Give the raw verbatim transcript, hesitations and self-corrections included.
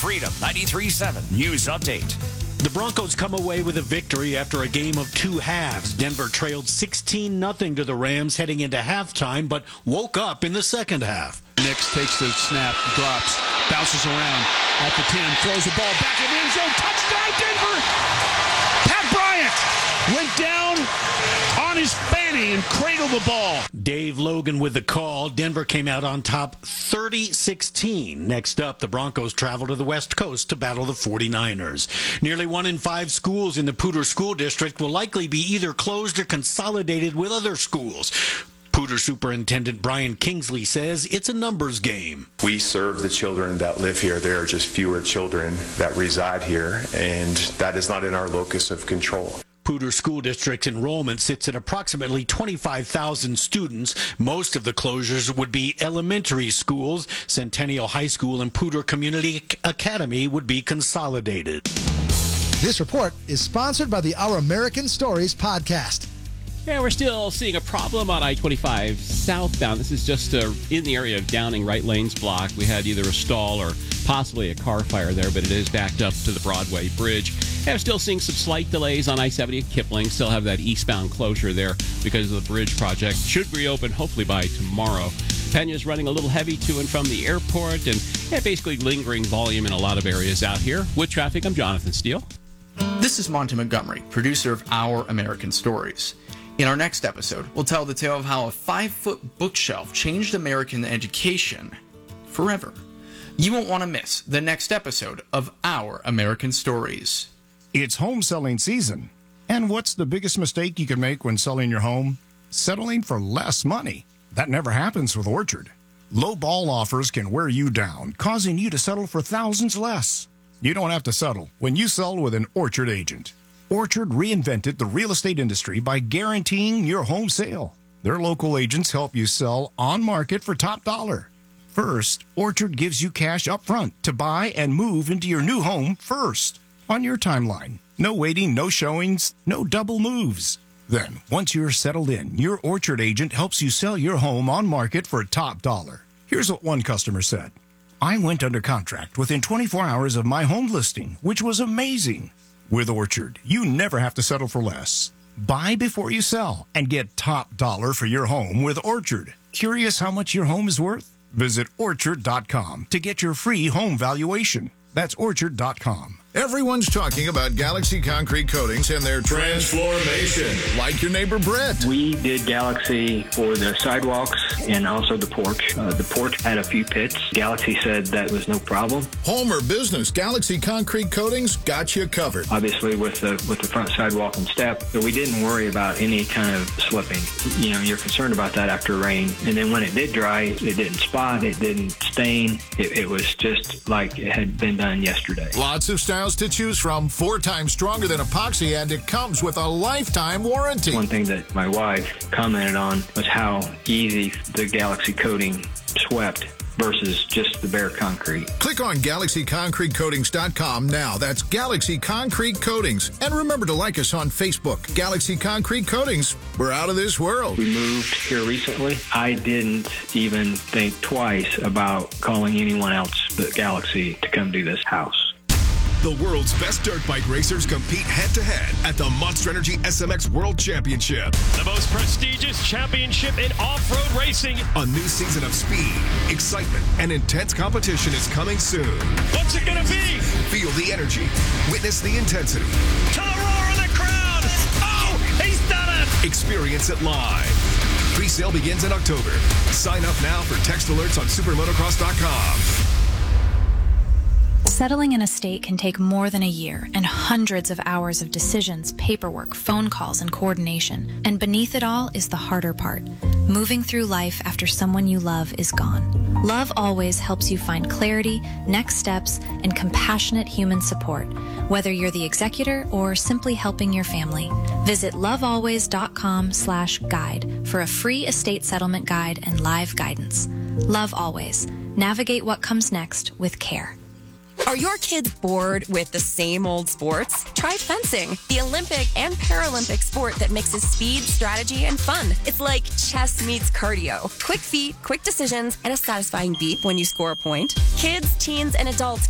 Freedom ninety-three point seven News Update. The Broncos come away with a victory after a game of two halves. Denver trailed sixteen nothing to the Rams heading into halftime, but woke up in the second half. Nix takes the snap, drops, bounces around at the ten, throws the ball back in the end zone. Touchdown, Denver! Pat Bryant went down on his fanny and cradled the ball. Dave Logan with the call. Denver came out on top thirty sixteen. Next up, the Broncos travel to the West Coast to battle the forty-niners. Nearly one in five schools in the Poudre School District will likely be either closed or consolidated with other schools. Poudre Superintendent Brian Kingsley says it's a numbers game. We serve the children that live here. There are just fewer children that reside here, and that is not in our locus of control. Poudre School District's enrollment sits at approximately twenty-five thousand students. Most of the closures would be elementary schools. Centennial High School and Poudre Community Academy would be consolidated. This report is sponsored by the Our American Stories podcast. Yeah, we're still seeing a problem on I twenty-five southbound. This is just uh, in the area of Downing, right lanes blocked. We had either a stall or possibly a car fire there, but it is backed up to the Broadway Bridge. Yeah, we're still seeing some slight delays on I seventy at Kipling. Still have that eastbound closure there because of the bridge project. Should reopen hopefully by tomorrow. Pena's running a little heavy to and from the airport, and yeah, basically lingering volume in a lot of areas out here. With traffic, I'm Jonathan Steele. This is Monty Montgomery, producer of Our American Stories. In our next episode, we'll tell the tale of how a five-foot bookshelf changed American education forever. You won't want to miss the next episode of Our American Stories. It's home selling season. And what's the biggest mistake you can make when selling your home? Settling for less money. That never happens with Orchard. Low ball offers can wear you down, causing you to settle for thousands less. You don't have to settle when you sell with an Orchard agent. Orchard reinvented the real estate industry by guaranteeing your home sale. Their local agents help you sell on market for top dollar. First, Orchard gives you cash up front to buy and move into your new home first on your timeline. No waiting, no showings, no double moves. Then, once you're settled in, your Orchard agent helps you sell your home on market for top dollar. Here's what one customer said. I went under contract within twenty-four hours of my home listing, which was amazing. With Orchard, you never have to settle for less. Buy before you sell and get top dollar for your home with Orchard. Curious how much your home is worth? Visit orchard dot com to get your free home valuation. That's orchard dot com. Everyone's talking about Galaxy Concrete Coatings and their transformation. Like your neighbor Brett. We did Galaxy for the sidewalks and also the porch. Uh, the porch had a few pits. Galaxy said that was no problem. Home or business, Galaxy Concrete Coatings got you covered. Obviously with the with the front sidewalk and step, so we didn't worry about any kind of slipping. You know, you're concerned about that after rain. And then when it did dry, it didn't spot, it didn't stain. It, it was just like it had been done yesterday. Lots of styles to choose from, four times stronger than epoxy, and it comes with a lifetime warranty. One thing that my wife commented on was how easy the Galaxy coating swept versus just the bare concrete. Click on galaxy concrete coatings dot com now. That's Galaxy Concrete Coatings. And remember to like us on Facebook. Galaxy Concrete Coatings. We're out of this world. We moved here recently. I didn't even think twice about calling anyone else but Galaxy to come do this house. The world's best dirt bike racers compete head-to-head at the Monster Energy S M X World Championship. The most prestigious championship in off-road racing. A new season of speed, excitement, and intense competition is coming soon. What's it going to be? Feel the energy. Witness the intensity. To the roar of the crowd. Oh, he's done it. Experience it live. Pre-sale begins in October. Sign up now for text alerts on supermotocross dot com. Settling in a state can take more than a year and hundreds of hours of decisions, paperwork, phone calls, and coordination. And beneath it all is the harder part, moving through life after someone you love is gone. Love Always helps you find clarity, next steps, and compassionate human support, whether you're the executor or simply helping your family. Visit lovealways dot com slash guide for a free estate settlement guide and live guidance. Love Always. Navigate what comes next with care. Are your kids bored with the same old sports? Try fencing, the Olympic and Paralympic sport that mixes speed, strategy, and fun. It's like chess meets cardio. Quick feet, quick decisions, and a satisfying beep when you score a point. Kids, teens, and adults